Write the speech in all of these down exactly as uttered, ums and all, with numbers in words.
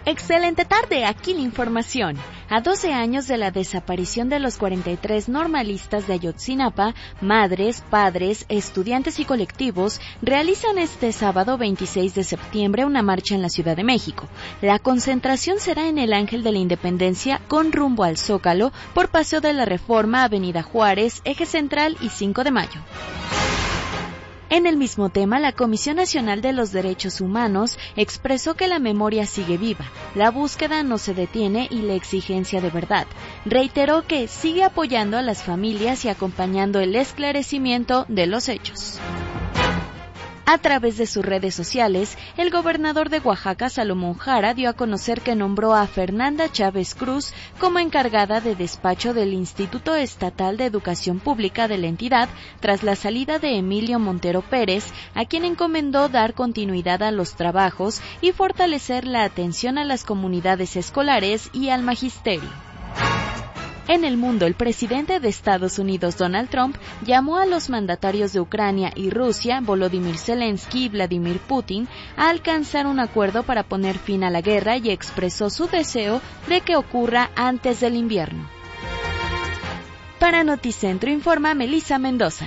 Excelente tarde, aquí la información. A doce años de la desaparición de los cuarenta y tres normalistas de Ayotzinapa, madres, padres, estudiantes y colectivos realizan este sábado veintiséis de septiembre una marcha en la Ciudad de México. La concentración será en el Ángel de la Independencia con rumbo al Zócalo por Paseo de la Reforma, Avenida Juárez, Eje Central y cinco de mayo. En el mismo tema, la Comisión Nacional de los Derechos Humanos expresó que la memoria sigue viva, la búsqueda no se detiene y la exigencia de verdad. Reiteró que sigue apoyando a las familias y acompañando el esclarecimiento de los hechos. A través de sus redes sociales, el gobernador de Oaxaca, Salomón Jara, dio a conocer que nombró a Fernanda Chávez Cruz como encargada de despacho del Instituto Estatal de Educación Pública de la entidad tras la salida de Emilio Montero Pérez, a quien encomendó dar continuidad a los trabajos y fortalecer la atención a las comunidades escolares y al magisterio. En el mundo, el presidente de Estados Unidos, Donald Trump, llamó a los mandatarios de Ucrania y Rusia, Volodymyr Zelensky y Vladimir Putin, a alcanzar un acuerdo para poner fin a la guerra y expresó su deseo de que ocurra antes del invierno. Para Noticentro informa Melissa Mendoza.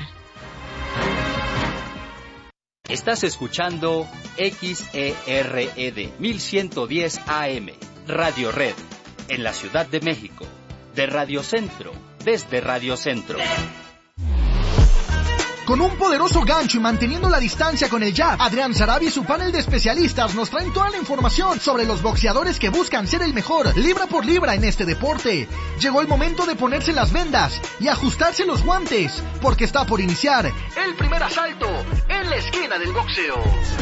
Estás escuchando X E R E D mil ciento diez A M, Radio Red, en la Ciudad de México. De Radio Centro, desde Radio Centro. Con un poderoso gancho y manteniendo la distancia con el jab, Adrián Sarabia y su panel de especialistas nos traen toda la información sobre los boxeadores que buscan ser el mejor, libra por libra en este deporte. Llegó el momento de ponerse las vendas y ajustarse los guantes, porque está por iniciar el primer asalto en la esquina del boxeo.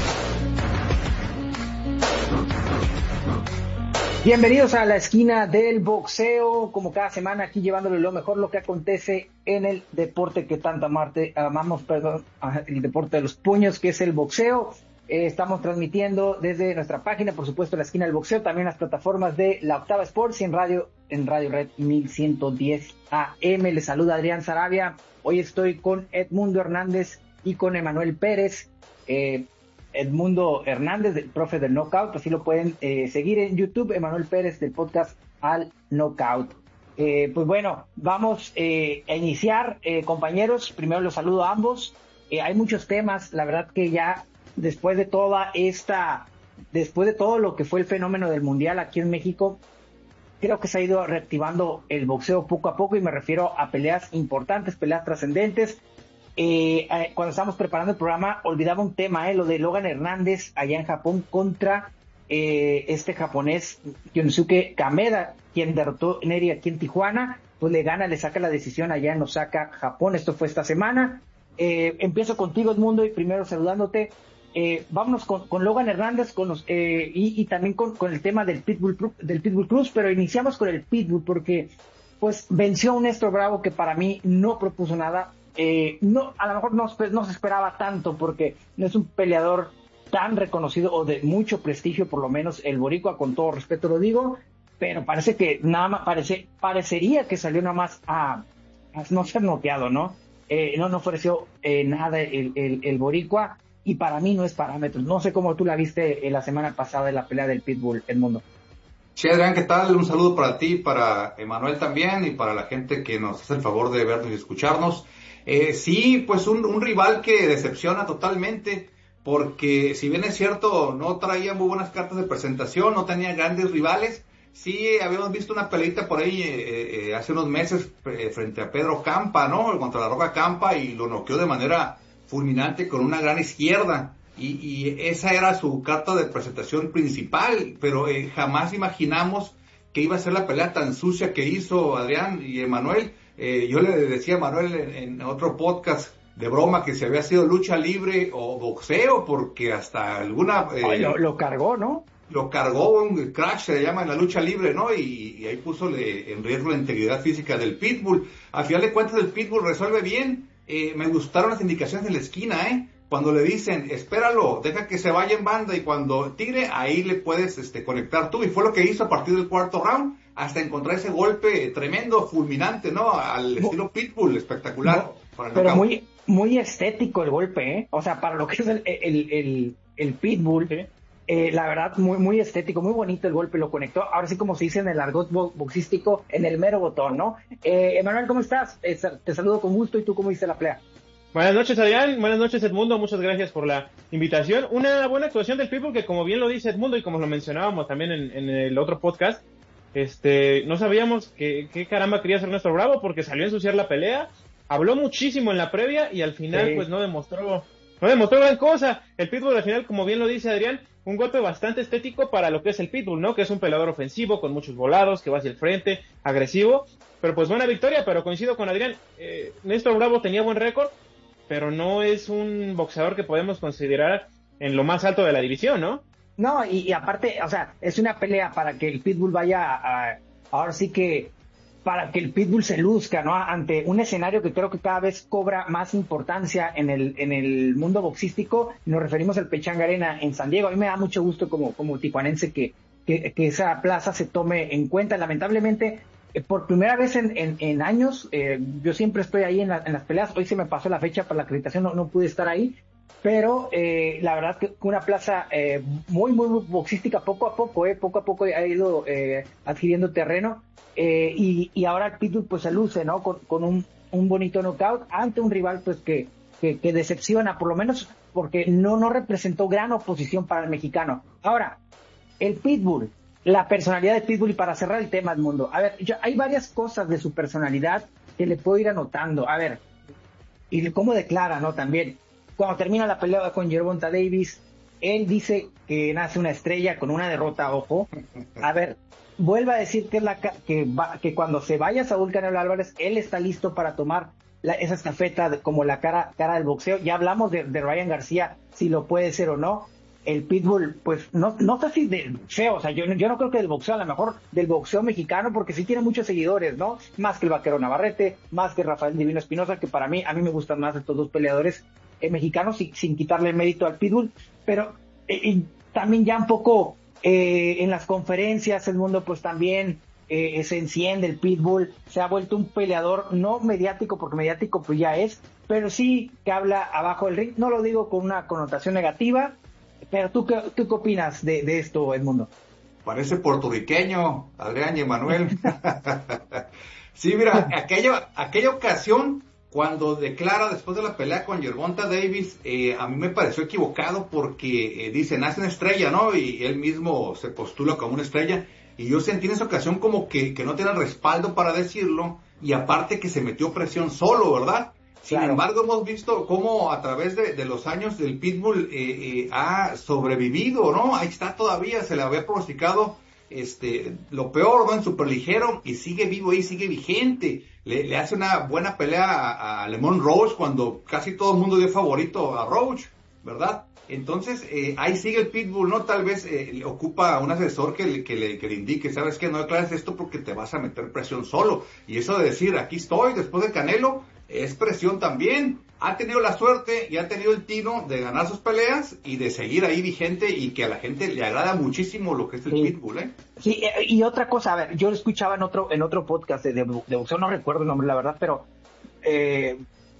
Bienvenidos a la esquina del boxeo, como cada semana aquí llevándole lo mejor, lo que acontece en el deporte que tanto amarte, amamos, perdón, el deporte de los puños que es el boxeo. Eh, estamos transmitiendo desde nuestra página, por supuesto, la esquina del boxeo, también las plataformas de La Octava Sports y en radio, en Radio Red mil ciento diez A M. Les saluda Adrián Sarabia. Hoy estoy con Edmundo Hernández y con Emanuel Pérez. Eh, Edmundo Hernández, el profe del Knockout, así lo pueden eh, seguir en YouTube. Emanuel Pérez del podcast Al Knockout. Eh, pues bueno, vamos eh, a iniciar, eh, compañeros. Primero los saludo a ambos. Eh, hay muchos temas, la verdad que ya después de toda esta, después de todo lo que fue el fenómeno del Mundial aquí en México, creo que se ha ido reactivando el boxeo poco a poco y me refiero a peleas importantes, peleas trascendentes. Eh, eh, cuando estábamos preparando el programa olvidaba un tema, eh, lo de Logan Hernández allá en Japón contra eh, este japonés Yonosuke Kameda, quien derrotó Neri aquí en Tijuana, pues le gana, le saca la decisión allá en Osaka, Japón. Esto fue esta semana. Eh, empiezo contigo, Edmundo, y primero saludándote. Eh, vámonos con, con Logan Hernández con los, eh, y, y también con, con el tema del Pitbull, del Pitbull Cruz, pero iniciamos con el Pitbull porque pues venció a un Néstor Bravo que para mí no propuso nada. Eh, no, a lo mejor no, no se esperaba tanto porque no es un peleador tan reconocido o de mucho prestigio, por lo menos el boricua, con todo respeto lo digo, pero parece que nada más, parece, parecería que salió nada más a, a no ser noqueado, ¿no? Eh, no, no ofreció eh, nada el, el, el boricua y para mí no es parámetro. No sé cómo tú la viste eh, la semana pasada en la pelea del Pitbull, Edmundo. Sí, Adrián, ¿qué tal? Un saludo para ti, para Emanuel también y para la gente que nos hace el favor de vernos y escucharnos. Eh, sí, pues un, un rival que decepciona totalmente, porque si bien es cierto, no traía muy buenas cartas de presentación, no tenía grandes rivales. Sí, habíamos visto una peleita por ahí eh, eh, hace unos meses eh, frente a Pedro Campa, ¿no? Contra la Roca Campa, y lo noqueó de manera fulminante con una gran izquierda. Y, y esa era su carta de presentación principal, pero eh, jamás imaginamos que iba a ser la pelea tan sucia que hizo Adrián y Emanuel. Eh, yo le decía a Manuel en, en otro podcast de broma que si había sido lucha libre o boxeo, porque hasta alguna... Eh, Ay, lo, lo cargó, ¿no? Lo cargó, un crash se llama en la lucha libre, ¿no? Y, y ahí puso le, en riesgo la integridad física del Pitbull. Al final de cuentas el Pitbull resuelve bien. Eh, me gustaron las indicaciones en la esquina, ¿eh? Cuando le dicen, espéralo, deja que se vaya en banda y cuando tire, ahí le puedes este, conectar tú. Y fue lo que hizo a partir del cuarto round, hasta encontrar ese golpe tremendo, fulminante, ¿no? Al estilo Pitbull, espectacular. No, para el pero muy muy estético el golpe, ¿eh? O sea, para lo que es el, el, el, el Pitbull, ¿sí? Eh, la verdad, muy muy estético, muy bonito el golpe, lo conectó, ahora sí como se dice en el argot bo- boxístico, en el mero botón, ¿no? Eh, Emanuel, ¿cómo estás? Eh, te saludo con gusto, ¿y tú cómo viste la pelea? Buenas noches, Adrián. Buenas noches, Edmundo. Muchas gracias por la invitación. Una buena actuación del Pitbull que, como bien lo dice Edmundo y como lo mencionábamos también en, en el otro podcast, este, no sabíamos que, qué caramba quería hacer Néstor Bravo porque salió a ensuciar la pelea, habló muchísimo en la previa y al final sí. pues no demostró, no demostró gran cosa. El Pitbull al final, como bien lo dice Adrián, un golpe bastante estético para lo que es el Pitbull, ¿no? Que es un peleador ofensivo con muchos volados, que va hacia el frente, agresivo, pero pues buena victoria. Pero coincido con Adrián, eh, Néstor Bravo tenía buen récord, pero no es un boxeador que podemos considerar en lo más alto de la división, ¿no? No, y, y aparte, o sea, es una pelea para que el Pitbull vaya a, a, ahora sí que, para que el Pitbull se luzca, ¿no? Ante un escenario que creo que cada vez cobra más importancia en el, en el mundo boxístico. Nos referimos al Pechanga Arena en San Diego. A mí me da mucho gusto como, como tijuanense que, que, que esa plaza se tome en cuenta. Lamentablemente, Eh, por primera vez en, en, en años, eh, yo siempre estoy ahí en, la, en las peleas. Hoy se me pasó la fecha para la acreditación, no, no pude estar ahí, pero eh, la verdad que una plaza eh, muy, muy, muy boxística, poco a poco, eh, poco a poco ha ido eh, adquiriendo terreno, eh, y, y ahora el Pitbull pues se luce, ¿no? Con, con un, un bonito knockout ante un rival pues que, que, que decepciona, por lo menos porque no, no representó gran oposición para el mexicano. Ahora, el Pitbull, la personalidad de Pitbull, y para cerrar el tema, Edmundo, a ver, yo, hay varias cosas de su personalidad que le puedo ir anotando, a ver, y cómo declara, ¿no? También, cuando termina la pelea con Gervonta Davis, él dice que nace una estrella con una derrota, ojo, a ver, vuelve a decir que, es la, que, va, que cuando se vaya Saúl Canelo Álvarez, él está listo para tomar la, esa estafeta de, como la cara, cara del boxeo. Ya hablamos de, de Ryan García, si lo puede ser o no. El Pitbull, pues, no, no sé si del boxeo, o sea, yo, yo no creo que del boxeo, a lo mejor del boxeo mexicano, porque sí tiene muchos seguidores, ¿no? Más que el Vaquero Navarrete, más que Rafael Divino Espinosa, que para mí, a mí me gustan más estos dos peleadores eh, mexicanos, sin, sin quitarle el mérito al Pitbull, pero eh, y también ya un poco eh, en las conferencias, el mundo pues también eh, se enciende el Pitbull, se ha vuelto un peleador no mediático, porque mediático pues ya es, pero sí que habla abajo del ring. No lo digo con una connotación negativa, pero tú qué, tú qué opinas de, de esto, Edmundo. Parece puertorriqueño, Adrián y Emanuel. Sí, mira, aquella, aquella ocasión, cuando declara después de la pelea con Gervonta Davis, eh, a mí me pareció equivocado porque eh, dice, nace una estrella, ¿no? Y él mismo se postula como una estrella. Y yo sentí en esa ocasión como que, que no tenía respaldo para decirlo, y aparte que se metió presión solo, ¿verdad? Sin claro. embargo, hemos visto cómo a través de, de los años del Pitbull eh, eh, ha sobrevivido, ¿no? Ahí está todavía, se le había pronosticado este, lo peor, ¿no? En superligero, y sigue vivo ahí, sigue vigente. Le, le hace una buena pelea a, a Lemon Roach cuando casi todo el mundo dio favorito a Roach, ¿verdad? Entonces, eh, ahí sigue el Pitbull, ¿no? Tal vez eh, le ocupa un asesor que le, que, le, que le indique, ¿sabes qué? No declares esto porque te vas a meter presión solo. Y eso de decir, aquí estoy, después de Canelo, es presión también. Ha tenido la suerte y ha tenido el tino de ganar sus peleas y de seguir ahí vigente, y que a la gente le agrada muchísimo lo que es el sí. Pitbull, ¿eh? Sí, y otra cosa, a ver, yo lo escuchaba en otro en otro podcast de, de, de boxeo, no recuerdo el nombre, la verdad, pero eh,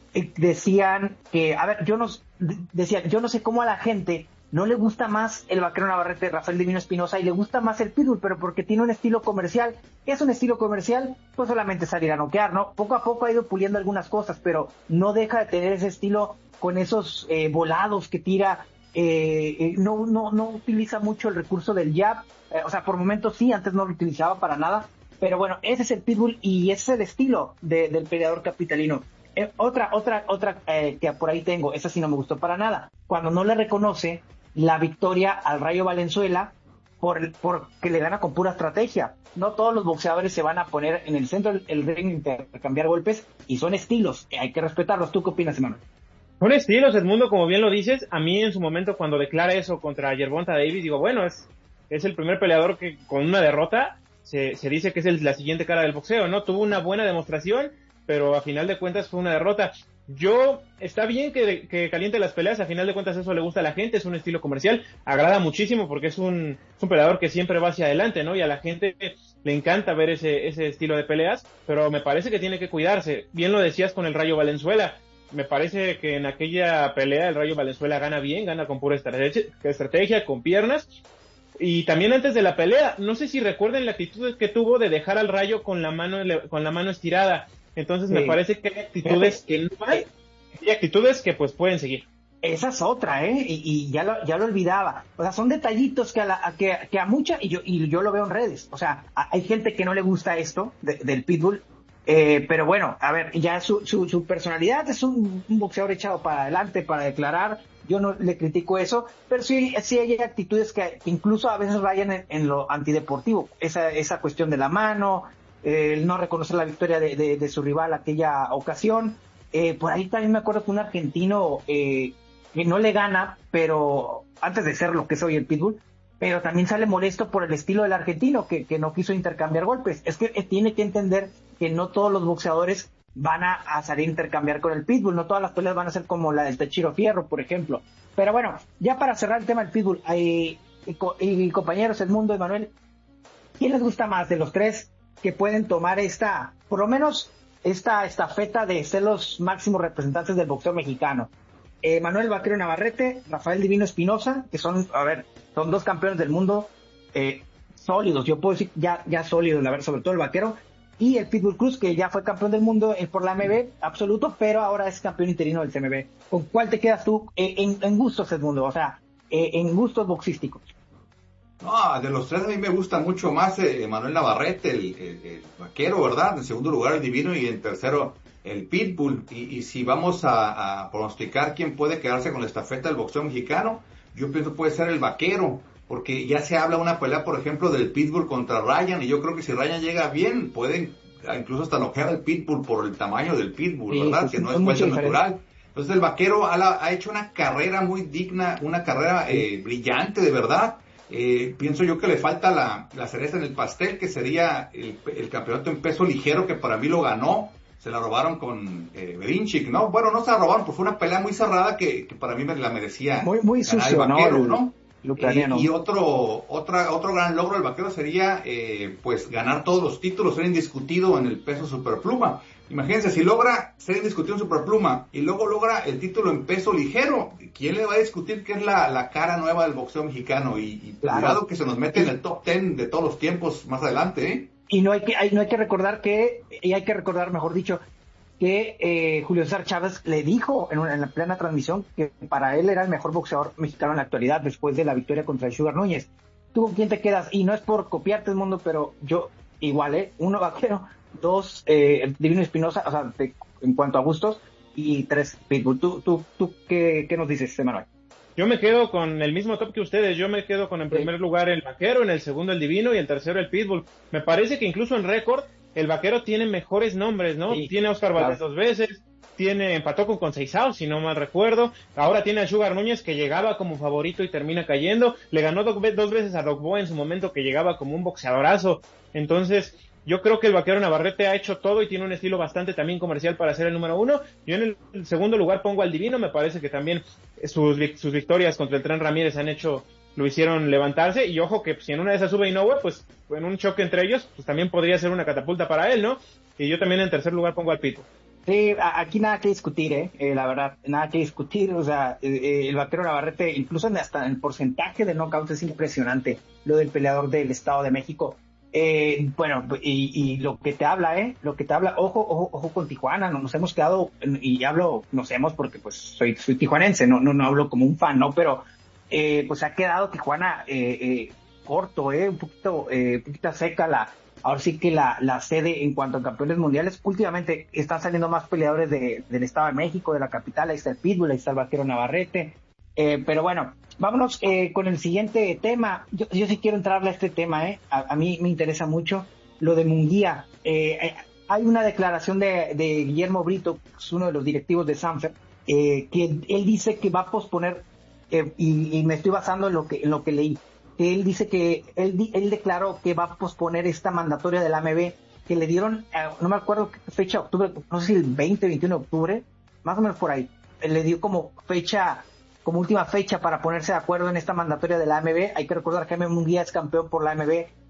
decían que, a ver, yo no, decían, yo no sé cómo a la gente no le gusta más el Vaquero Navarrete, Rafael Divino Espinosa, y le gusta más el Pitbull, pero porque tiene un estilo comercial. Es un estilo comercial, pues solamente salir a noquear, ¿no? Poco a poco ha ido puliendo algunas cosas, pero no deja de tener ese estilo con esos eh, volados que tira, eh, eh, no, no, no utiliza mucho el recurso del jab, eh, o sea, por momentos sí, antes no lo utilizaba para nada, pero bueno, ese es el Pitbull y ese es el estilo de, del peleador capitalino. Eh, otra, otra, otra eh, que por ahí tengo, esa sí no me gustó para nada, cuando no le reconoce la victoria al Rayo Valenzuela por, por que le gana con pura estrategia. No todos los boxeadores se van a poner en el centro del el ring, intercambiar golpes, y son estilos, hay que respetarlos. ¿Tú qué opinas, Emanuel? Son estilos, Edmundo, como bien lo dices. A mí en su momento, cuando declara eso contra Gervonta Davis, digo, bueno, es, es el primer peleador que con una derrota se, se dice que es el, la siguiente cara del boxeo, ¿no? Tuvo una buena demostración, pero a final de cuentas fue una derrota. Yo, está bien que, que caliente las peleas, a final de cuentas eso le gusta a la gente, es un estilo comercial, agrada muchísimo porque es un, es un peleador que siempre va hacia adelante, ¿no? Y a la gente le encanta ver ese, ese estilo de peleas, pero me parece que tiene que cuidarse. Bien lo decías con el Rayo Valenzuela, me parece que en aquella pelea el Rayo Valenzuela gana bien, gana con pura estrategia, estrategia con piernas. Y también antes de la pelea, no sé si recuerden la actitud que tuvo de dejar al Rayo con la mano con la mano estirada. Entonces sí. Me parece que hay actitudes que no hay, hay actitudes que pues pueden seguir. Esa es otra, ¿eh? Y, y ya lo ya lo olvidaba. O sea, son detallitos que a, la, que, que a mucha, y yo y yo lo veo en redes. O sea, a, hay gente que no le gusta esto de, del Pitbull. Eh, pero bueno, a ver, ya su, su, su personalidad es un, un boxeador echado para adelante, para declarar. Yo no le critico eso, pero sí, sí hay actitudes que, que incluso a veces rayan en, en lo antideportivo. Esa, esa cuestión de la mano, eh, el no reconocer la victoria de, de, de su rival aquella ocasión. Eh, por ahí también me acuerdo que un argentino eh, que no le gana, pero antes de ser lo que soy el Pitbull, pero también sale molesto por el estilo del argentino, que, que no quiso intercambiar golpes. Es que eh, tiene que entender que no todos los boxeadores van a, a salir a intercambiar con el Pitbull, no todas las peleas van a ser como la del Techiro Fierro, por ejemplo. Pero bueno, ya para cerrar el tema del Pitbull, eh, y, y compañeros, Edmundo, Emanuel, ¿quién les gusta más de los tres que pueden tomar esta, por lo menos, esta estafeta de ser los máximos representantes del boxeo mexicano? Eh, Manuel Vaquero Navarrete, Rafael Divino Espinosa, que son, a ver, son dos campeones del mundo eh, sólidos, yo puedo decir ya, ya sólidos, la verdad, sobre todo el Vaquero, y el Pitbull Cruz, que ya fue campeón del mundo eh, por la A M B, absoluto, pero ahora es campeón interino del C M B. ¿Con cuál te quedas tú eh, en, en gustos, Edmundo? O sea, eh, en gustos boxísticos. No, de los tres a mí me gusta mucho más eh, Manuel Navarrete, el, el, el Vaquero, ¿verdad? En segundo lugar el Divino y en tercero el Pitbull. Y, y si vamos a, a pronosticar quién puede quedarse con la estafeta del boxeo mexicano, yo pienso puede ser el Vaquero, porque ya se habla una pelea, por ejemplo, del Pitbull contra Ryan, y yo creo que si Ryan llega bien, pueden incluso hasta noquear al Pitbull por el tamaño del Pitbull, sí, ¿verdad? Pues, que no es fuerza natural. Entonces el Vaquero ha, ha hecho una carrera muy digna, una carrera eh, brillante, de verdad. Eh, pienso yo que le falta la, la cereza en el pastel, que sería el, el campeonato en peso ligero, que para mí lo ganó. Se la robaron con eh, Berinchik, ¿no? Bueno, no se la robaron, pues fue una pelea muy cerrada que, que para mí me la merecía. Muy, muy sucio, el Vaquero, ¿no? ¿no? El ucraniano. Eh, y otro, otra, otro gran logro del Vaquero sería, eh, pues, ganar todos los títulos, ser indiscutido en el peso superpluma. Imagínense, si logra ser indiscutido en superpluma y luego logra el título en peso ligero, ¿quién le va a discutir que es la, la cara nueva del boxeo mexicano? Y, y claro, cuidado que se nos mete en el top ten de todos los tiempos más adelante, ¿eh? Y no hay que, hay, no hay que recordar que, y hay que recordar, mejor dicho, que eh, Julio César Chávez le dijo en, una, en la plena transmisión que para él era el mejor boxeador mexicano en la actualidad después de la victoria contra el Sugar Núñez. ¿Tú con quién te quedas? Y no es por copiarte el mundo, pero yo igual, ¿eh? Uno, Vaquero, dos, eh, Divino Espinosa, o sea, te, en cuanto a gustos, y tres, Pitbull. ¿Tú, tú, tú qué, qué nos dices, Emanuel? Yo me quedo con el mismo top que ustedes. Yo me quedo con en primer sí. lugar el Vaquero, en el segundo el Divino y en tercero el Pitbull. Me parece que incluso en récord el Vaquero tiene mejores nombres, ¿no? Sí, tiene a Oscar Valdez claro. dos veces, tiene, empató con Conceição, si no mal recuerdo. Ahora tiene a Sugar Núñez, que llegaba como favorito y termina cayendo. Le ganó do, dos veces a Dogboe en su momento, que llegaba como un boxeadorazo. Entonces, yo creo que el Vaquero Navarrete ha hecho todo y tiene un estilo bastante también comercial para ser el número uno. Yo en el segundo lugar pongo al Divino. Me parece que también sus, sus victorias contra el Tren Ramírez han hecho, lo hicieron levantarse. Y ojo que si en una de esas sube Inoue, pues en un choque entre ellos, pues también podría ser una catapulta para él, ¿no? Y yo también en tercer lugar pongo al Pitbull. Sí, aquí nada que discutir, ¿eh? eh la verdad, nada que discutir. O sea, eh, el Vaquero Navarrete, incluso hasta el porcentaje de knockouts es impresionante. Lo del peleador del Estado de México. Eh, bueno, y, y lo que te habla, ¿eh? Lo que te habla, ojo, ojo, ojo con Tijuana, no, nos hemos quedado, y hablo, nos hemos porque pues soy, soy tijuanense, no, no, no hablo como un fan, ¿no? Pero, eh, pues ha quedado Tijuana, eh, eh, corto, eh, un poquito, eh, un poquito seca la, ahora sí que la, la sede en cuanto a campeones mundiales. Últimamente están saliendo más peleadores de, del Estado de México, de la capital. Ahí está el Pitbull, ahí está el Vaquero Navarrete, eh, pero bueno, vámonos eh, con el siguiente tema. Yo, yo sí quiero entrarle a este tema, eh. A, a mí me interesa mucho lo de Munguía. Eh, eh, hay una declaración de, de Guillermo Brito, que es uno de los directivos de Sanfer, eh, que él dice que va a posponer, eh, y, y me estoy basando en lo que, en lo que leí, que él dice que, él, él declaró que va a posponer esta mandatoria de la A M B, que le dieron, eh, no me acuerdo qué fecha, octubre, no sé si el veinte, veintiuno de octubre, más o menos por ahí, él le dio como fecha, como última fecha para ponerse de acuerdo en esta mandatoria de la A M B. Hay que recordar que Jaime Munguía es campeón por la A M B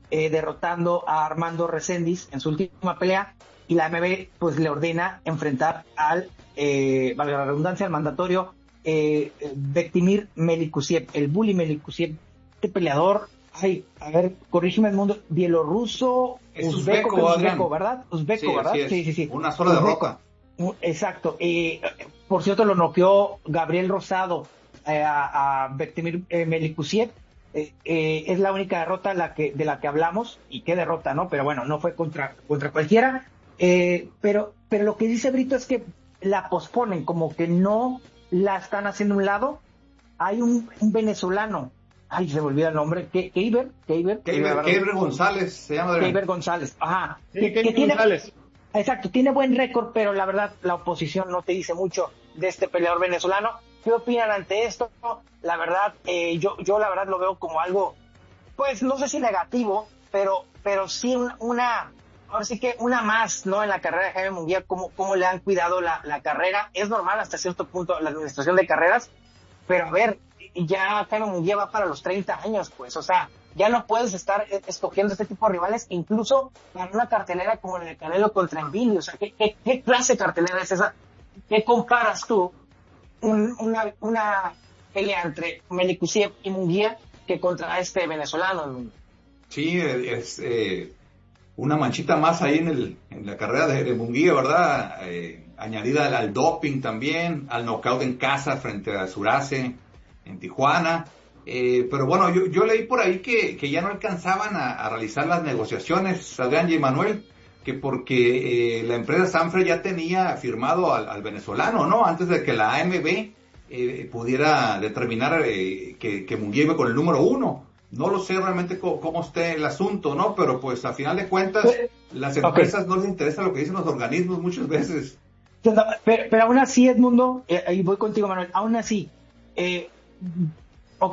eh, derrotando a Armando Reséndiz en su última pelea, y la A M B pues le ordena enfrentar al, eh, valga la redundancia, al mandatorio eh, Bektimir Melikuziev, el Bully Melikuziev, este peleador, ay, a ver, corrígeme el mundo, bielorruso, es uzbeco, uzbeco, uzbeco, ¿verdad? Uzbeco, sí, ¿verdad? Sí, sí, sí. Una sola uzbeco. derrota. Exacto. Eh, por cierto, lo noqueó Gabriel Rosado eh, a, a Bektimir eh, Melikuziev. Eh, eh, es la única derrota la que, de la que hablamos, y qué derrota, ¿no? Pero bueno, no fue contra, contra cualquiera. Eh, pero, pero lo que dice Brito es que la posponen, como que no la están haciendo a un lado. Hay un, un venezolano, ay, se me olvida el nombre, Ke- Keiber, Keiber, Keiber, Keiber González se llama. Keiber González, ajá. Sí, que, Keiber que tiene, González. Exacto, tiene buen récord, pero la verdad la oposición no te dice mucho de este peleador venezolano. ¿Qué opinan ante esto? La verdad, eh, yo, yo la verdad lo veo como algo, pues no sé si negativo, pero, pero sí una, una ahora sí que una más, ¿no? En la carrera de Jaime Munguía, cómo, cómo le han cuidado la, la carrera. Es normal hasta cierto punto la administración de carreras, pero a ver, ya Jaime Munguía va para los treinta años, pues, o sea, ya no puedes estar escogiendo este tipo de rivales, incluso para una cartelera como la de Canelo contra Nvili. O sea, ¿qué, qué, qué clase de cartelera es esa? ¿Qué comparas tú un, una, una pelea entre Melikuziev y Munguía que contra este venezolano? Sí, es eh, una manchita más ahí en, el, en la carrera de, de Munguía, ¿verdad? Eh, añadida al, al doping también, al knockout en casa frente a Surace en Tijuana. Eh, pero bueno, yo, yo leí por ahí que, que ya no alcanzaban a, a realizar las negociaciones, Adrián y Emanuel, que porque eh, la empresa Sanfre ya tenía firmado al, al venezolano, ¿no? Antes de que la A M B eh, pudiera determinar eh, que, que Munguía iba con el número uno. No lo sé realmente cómo, cómo esté el asunto, ¿no? Pero pues a final de cuentas, las empresas okay. no les interesa lo que dicen los organismos muchas veces. Pero, pero aún así, Edmundo, eh, ahí voy contigo, Manuel, aún así, eh, ok,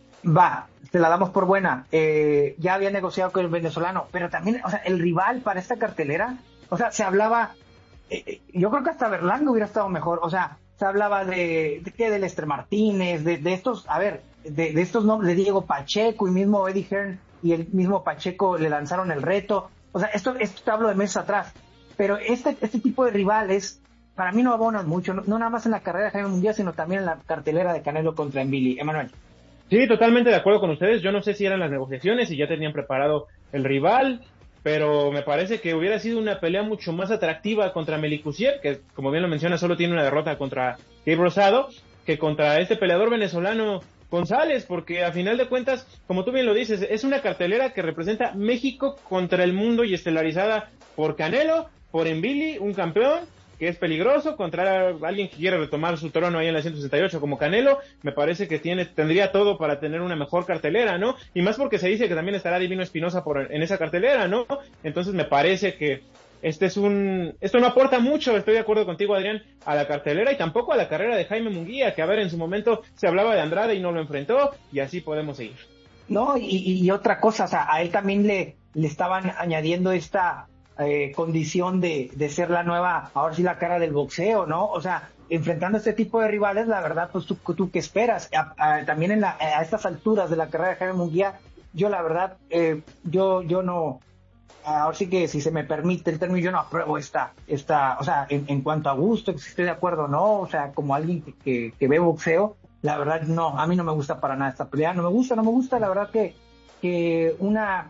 va, te la damos por buena, eh, ya había negociado con el venezolano, pero también, o sea, el rival para esta cartelera, o sea, se hablaba, eh, yo creo que hasta Berlanga hubiera estado mejor, o sea, se hablaba de, de que de Lester Martínez, de, de estos, a ver, de, de estos nombres, de Diego Pacheco y mismo Eddie Hearn y el mismo Pacheco le lanzaron el reto, o sea, esto, esto te hablo de meses atrás, pero este, este tipo de rivales, para mí no abonan mucho, no, no nada más en la carrera de Jaime Munguía, sino también en la cartelera de Canelo contra Nvili. Emanuel. Sí, totalmente de acuerdo con ustedes. Yo no sé si eran las negociaciones y ya tenían preparado el rival, pero me parece que hubiera sido una pelea mucho más atractiva contra Melikuziev, que como bien lo menciona, solo tiene una derrota contra Gabe Rosado, que contra este peleador venezolano González, porque a final de cuentas, como tú bien lo dices, es una cartelera que representa México contra el mundo y estelarizada por Canelo, por Nvili, un campeón que es peligroso, contra alguien que quiere retomar su trono ahí en la ciento sesenta y ocho como Canelo. Me parece que tiene tendría todo para tener una mejor cartelera, ¿no? Y más porque se dice que también estará Divino Espinosa por en esa cartelera, ¿no? Entonces me parece que este es un esto no aporta mucho, estoy de acuerdo contigo, Adrián, a la cartelera y tampoco a la carrera de Jaime Munguía, que a ver, en su momento se hablaba de Andrade y no lo enfrentó, y así podemos seguir. No, y, y otra cosa, o sea, a él también le, le estaban añadiendo esta Eh, condición de, de ser la nueva, ahora sí la cara del boxeo, ¿no? O sea, enfrentando a este tipo de rivales, la verdad, pues tú, tú qué esperas. A, a, también en la, a estas alturas de la carrera de Jaime Munguía, yo la verdad, eh, yo, yo no, ahora sí que si se me permite el término, yo no apruebo esta, esta, o sea, en, en cuanto a gusto, si estoy de acuerdo o no, o sea, como alguien que, que, que ve boxeo, la verdad no, a mí no me gusta para nada esta pelea, no me gusta, no me gusta, la verdad que, que una,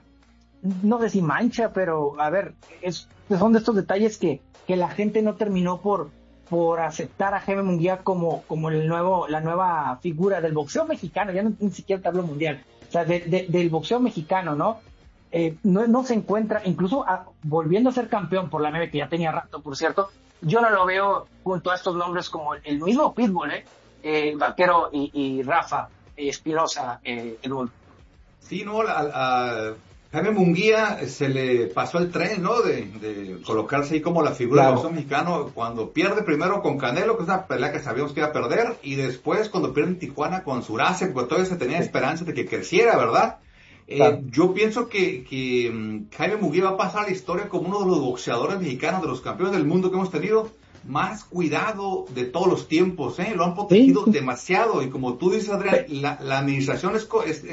no sé si mancha, pero a ver, es, son de estos detalles que, que la gente no terminó por, por aceptar a Jaime Munguía como, como el nuevo, la nueva figura del boxeo mexicano, ya no, ni siquiera te hablo mundial, o sea, de, de, del boxeo mexicano, ¿no? Eh, no, no se encuentra, incluso a, volviendo a ser campeón por la M B, que ya tenía rato, por cierto, yo no lo veo junto a estos nombres como el mismo Pitbull, ¿eh? eh Vaquero y, y Rafa Espinosa, eh, el mundo. Sí, no, a, a Jaime Munguía se le pasó el tren, ¿no? De, de colocarse ahí como la figura claro. del boxeo mexicano cuando pierde primero con Canelo, que es una pelea que sabíamos que iba a perder, y después cuando pierde en Tijuana con Surace, porque todavía se tenía esperanza de que creciera, ¿verdad? Claro. Eh, yo pienso que, que um, Jaime Munguía va a pasar a la historia como uno de los boxeadores mexicanos, de los campeones del mundo que hemos tenido, más cuidado de todos los tiempos, ¿eh? Lo han protegido ¿Sí? demasiado, y como tú dices, Adrián, la, la administración es, es, es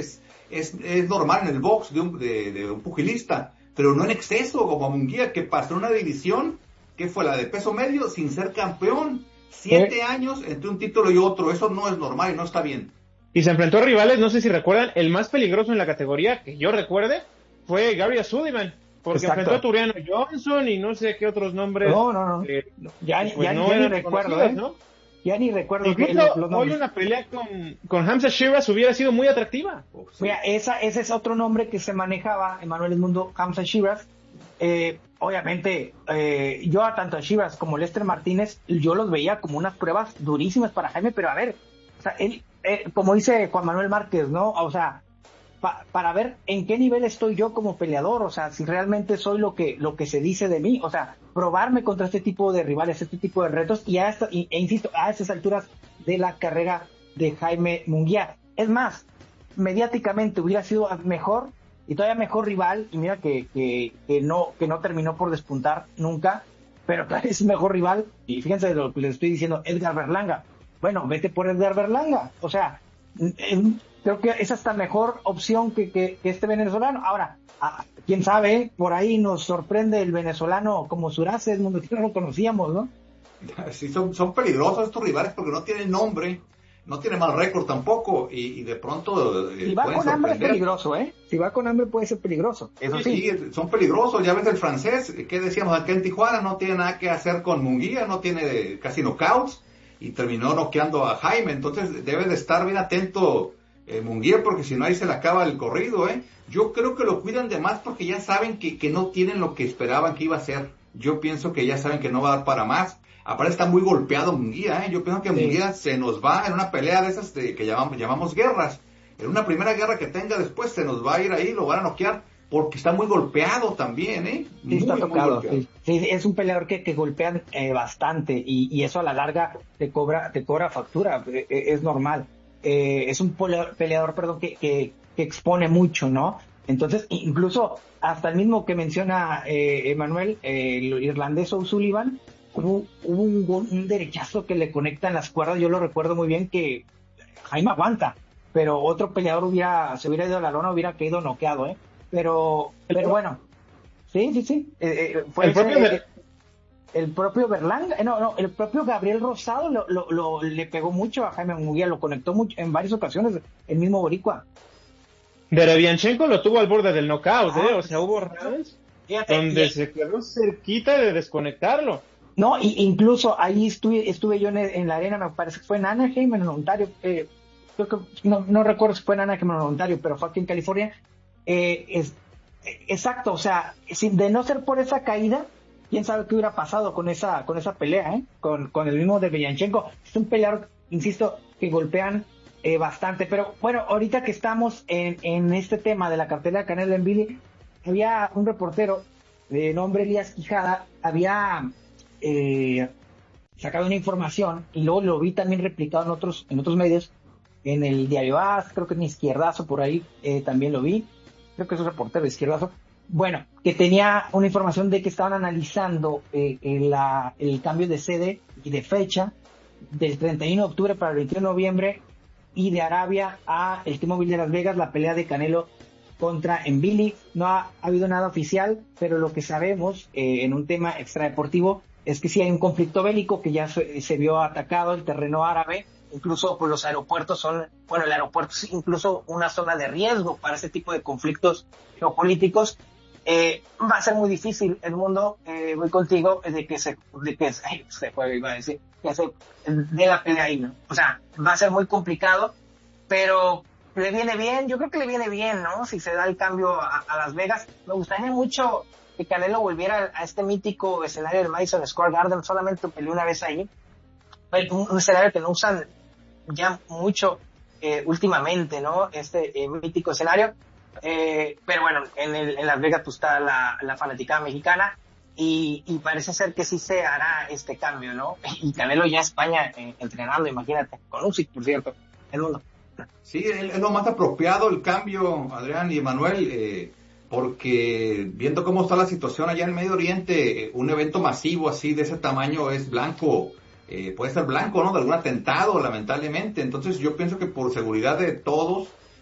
es, es normal en el box de un, de, de un pugilista, pero no en exceso, como a Munguía, que pasó una división, que fue la de peso medio, sin ser campeón. Siete ¿Eh? años entre un título y otro, eso no es normal y no está bien. Y se enfrentó a rivales, no sé si recuerdan, el más peligroso en la categoría, que yo recuerde, fue Gabriel Sullivan, porque Exacto. enfrentó a Turiano Johnson y no sé qué otros nombres. No, no, no. Eh, ya, pues ya, no ya ni recuerdo, ¿eh? ¿no? Ya ni recuerdo. Incluso que los, los hoy una pelea con, con Hamza Shiraz hubiera sido muy atractiva. Oh, sí. Mira, esa, ese es otro nombre que se manejaba, Emanuel Edmundo, Hamza Shiraz. Eh, obviamente, eh, yo a tanto a Shiraz como Lester Martínez, yo los veía como unas pruebas durísimas para Jaime, pero a ver, o sea, él, eh, como dice Juan Manuel Márquez, ¿no? O sea, pa, para ver en qué nivel estoy yo como peleador, o sea, si realmente soy lo que, lo que se dice de mí, o sea, probarme contra este tipo de rivales, este tipo de retos, y a esta, y, e insisto, a esas alturas de la carrera de Jaime Munguía. Es más, mediáticamente hubiera sido mejor, y todavía mejor rival, y mira que, que, que no, que no terminó por despuntar nunca, pero todavía es mejor rival, y fíjense de lo que les estoy diciendo, Edgar Berlanga. Bueno, vete por Edgar Berlanga, o sea, eh, creo que es hasta mejor opción que, que, que este venezolano. Ahora, ah, quién sabe, por ahí nos sorprende el venezolano como Surace, Edmundo, que no lo conocíamos, ¿no? Sí, son, son peligrosos estos rivales porque no tienen nombre, no tienen mal récord tampoco, y, y de pronto... Eh, si va con hambre es peligroso, ¿eh? Si va con hambre puede ser peligroso, eso sí. Sí, sí, son peligrosos, ya ves el francés, ¿qué decíamos acá en Tijuana? No tiene nada que hacer con Munguía, no tiene casi knockouts, y terminó noqueando a Jaime, entonces debe de estar bien atento eh, Munguía, porque si no ahí se le acaba el corrido, ¿eh? Yo creo que lo cuidan de más porque ya saben que, que no tienen lo que esperaban que iba a ser. Yo pienso que ya saben que no va a dar para más. Aparte está muy golpeado Munguía, ¿eh? Yo pienso que sí. Munguía se nos va en una pelea de esas de, que llamamos, llamamos guerras. En una primera guerra que tenga después se nos va a ir ahí, lo van a noquear, porque está muy golpeado también, ¿eh? Muy, sí, está tocado. Sí. Sí, es un peleador que, que golpean eh, bastante y, y eso a la larga te cobra, te cobra factura, eh, es normal. Eh, es un peleador, peleador perdón, que, que, que expone mucho, ¿no? Entonces, incluso hasta el mismo que menciona eh, Emanuel, eh, el irlandés O'Sullivan, hubo, hubo un, un derechazo que le conecta en las cuerdas, yo lo recuerdo muy bien, que Jaime aguanta, pero otro peleador hubiera, se hubiera ido a la lona, hubiera caído noqueado, ¿eh? Pero, pero bueno, sí, sí, sí, eh, eh, fue el, ese, propio eh, el propio Berlanga, eh, no, no, el propio Gabriel Rosado lo, lo, lo, le pegó mucho a Jaime Munguía, lo conectó mucho en varias ocasiones, el mismo boricua. Derevianchenko lo tuvo al borde del knockout, ah, ¿eh? O sea, hubo rounds donde y, se quedó cerquita de desconectarlo. No, y incluso ahí estuve, estuve yo en, en la arena, me parece que fue en Anaheim, en Ontario, eh, creo que, no, no recuerdo si fue en Anaheim o en Ontario, pero fue aquí en California. Eh, es, exacto, o sea, si, de no ser por esa caída, quién sabe qué hubiera pasado con esa con esa pelea, ¿eh? Con, con el mismo de Derevianchenko. Es un peleador, insisto, que golpean eh, bastante. Pero bueno, ahorita que estamos en, en este tema de la cartelera Canelo en Billy, había un reportero de nombre Elías Quijada, había eh, sacado una información y luego lo vi también replicado en otros en otros medios, en el Diario A S, creo que en Izquierdazo por ahí eh, también lo vi. Creo que es un reportero de Izquierdazo, bueno, que tenía una información de que estaban analizando eh, el, la, el cambio de sede y de fecha del treinta y uno de octubre para el veintiuno de noviembre y de Arabia a el T-Mobile de Las Vegas, la pelea de Canelo contra Mbili. No ha, ha habido nada oficial, pero lo que sabemos eh, en un tema extradeportivo es que sí hay un conflicto bélico que ya se, se vio atacado el terreno árabe. Incluso pues, los aeropuertos son, bueno, el aeropuerto es incluso una zona de riesgo para ese tipo de conflictos geopolíticos. Eh, va a ser muy difícil, Edmundo, eh, voy contigo, de que se, de que se, se puede, iba a decir, que se dé la pelea ahí, ¿no? O sea, va a ser muy complicado, pero le viene bien, yo creo que le viene bien, ¿no? Si se da el cambio a, a Las Vegas. Me gustaría mucho que Canelo volviera a este mítico escenario del Madison Square Garden, solamente peleó una vez ahí. Un, un escenario que no usan ya mucho eh, últimamente, ¿no? Este eh, mítico escenario. Eh, pero bueno, en, el, en Las Vegas pues está la, la fanaticada mexicana y, y parece ser que sí se hará este cambio, ¿no? Y Canelo ya España eh, entrenando, imagínate, con Usyk, por cierto, el mundo. Sí, es lo más apropiado el cambio, Adrián y Emanuel, eh, porque viendo cómo está la situación allá en el Medio Oriente, eh, un evento masivo así de ese tamaño es blanco. Eh, puede ser blanco, ¿no? De algún atentado, lamentablemente. Entonces yo pienso que por seguridad de todos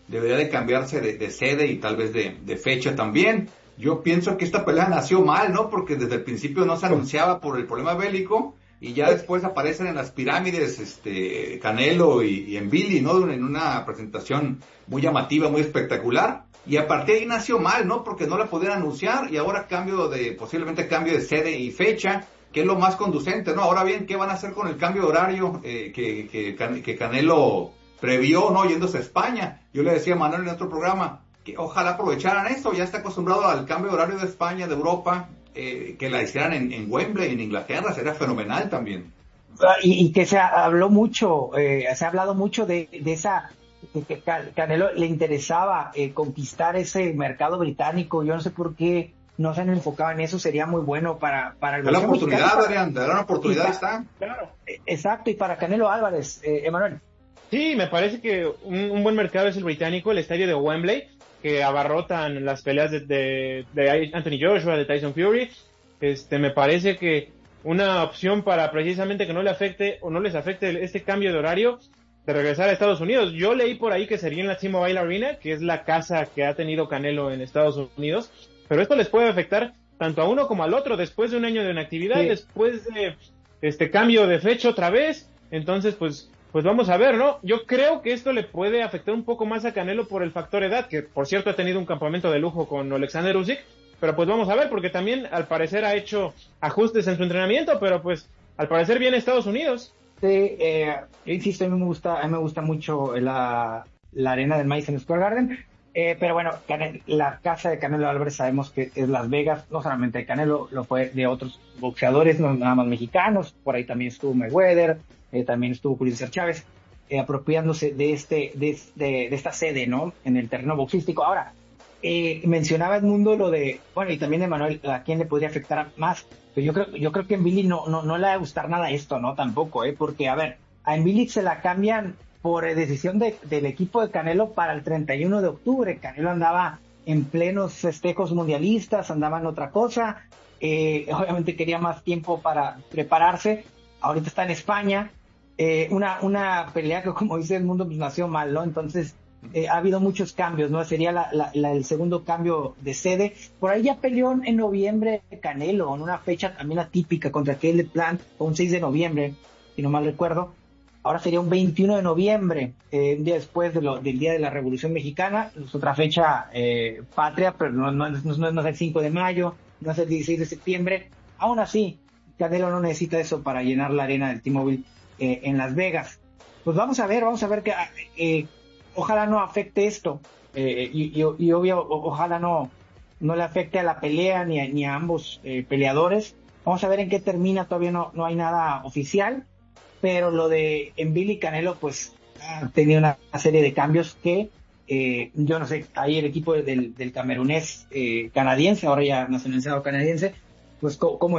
debería de cambiarse de, de sede y tal vez de, de fecha también. Yo pienso que esta pelea nació mal, ¿no? Porque desde el principio no se anunciaba por el problema bélico y ya después aparecen en las pirámides este Canelo y, y en Billy, ¿no? En una presentación muy llamativa, muy espectacular. Y a partir de ahí nació mal, ¿no? Porque no la podían anunciar y ahora cambio de, posiblemente cambio de sede y fecha, que es lo más conducente, ¿no? Ahora bien, ¿qué van a hacer con el cambio de horario eh, que, que, que Canelo previó, ¿no? Yéndose a España. Yo le decía a Manuel en otro programa que ojalá aprovecharan esto, ya está acostumbrado al cambio de horario de España, de Europa, eh, que la hicieran en, en Wembley, en Inglaterra, sería fenomenal también. Y, y que se habló mucho, eh, se ha hablado mucho de, de esa, de que Canelo le interesaba eh, conquistar ese mercado británico. Yo no sé por qué no se han enfocado en eso, sería muy bueno para, para el boxeo. La oportunidad, Adrián, de la oportunidad para, está. Claro, exacto, y para Canelo Álvarez, eh, Emanuel. Sí, me parece que un, un buen mercado es el británico, el estadio de Wembley, que abarrotan las peleas de, de, de Anthony Joshua, de Tyson Fury. Este, me parece que una opción para precisamente que no le afecte o no les afecte este cambio de horario de regresar a Estados Unidos. Yo leí por ahí que sería en la T-Mobile Arena, que es la casa que ha tenido Canelo en Estados Unidos, pero esto les puede afectar tanto a uno como al otro después de un año de inactividad, sí. Después de este cambio de fecha otra vez. Entonces, pues Pues vamos a ver, ¿no? Yo creo que esto le puede afectar un poco más a Canelo por el factor edad, que por cierto ha tenido un campamento de lujo con Alexander Usyk, pero pues vamos a ver, porque también al parecer ha hecho ajustes en su entrenamiento, pero pues al parecer viene a Estados Unidos. Sí, eh, yo insisto, a mí me gusta, a mí me gusta mucho la, la arena del Madison Square Garden, eh, pero bueno, Canelo, la casa de Canelo Álvarez sabemos que es Las Vegas, no solamente de Canelo, lo fue de otros boxeadores, no nada más mexicanos, por ahí también estuvo Mayweather. Eh, también estuvo Julio César Chávez eh, apropiándose de este de, de, de esta sede, ¿no? En el terreno boxístico. Ahora, eh, mencionaba Edmundo lo de, bueno, y también Emanuel, ¿a quién le podría afectar más? Pero yo creo yo creo que en Billy no no no le va a gustar nada esto, ¿no? Tampoco, ¿eh? Porque, a ver, a Billy se la cambian por decisión de, del equipo de Canelo para el treinta y uno de octubre. Canelo andaba en plenos festejos mundialistas, andaba en otra cosa, eh, obviamente quería más tiempo para prepararse. Ahorita está en España. Eh, una una pelea que, como dice el mundo, pues nació mal, ¿no? Entonces eh, ha habido muchos cambios, ¿no? Sería la, la, la, el segundo cambio de sede. Por ahí ya peleó en noviembre Canelo, en una fecha también atípica contra Caleb Plant, un seis de noviembre, si no mal recuerdo. Ahora sería un veintiuno de noviembre, eh, un día después de lo, del Día de la Revolución Mexicana. Es otra fecha eh, patria, pero no, no, no, no, no es el cinco de mayo, no es el dieciséis de septiembre. Aún así, Canelo no necesita eso para llenar la arena del T-Mobile eh, en Las Vegas. Pues vamos a ver, vamos a ver que eh, ojalá no afecte esto eh, y, y, y obvio, o, ojalá no no le afecte a la pelea ni a, ni a ambos eh, peleadores. Vamos a ver en qué termina, todavía no no hay nada oficial, pero lo de Billy y Canelo pues ha tenido una, una serie de cambios que eh, yo no sé, ahí el equipo del, del camerunés eh, canadiense, ahora ya nacionalizado canadiense, pues cómo